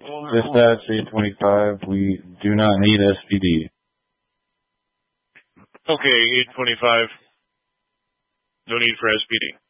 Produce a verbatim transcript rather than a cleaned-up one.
Dispatch eight twenty-five, we do not need S P D. Okay, eight twenty-five. No need for S P D.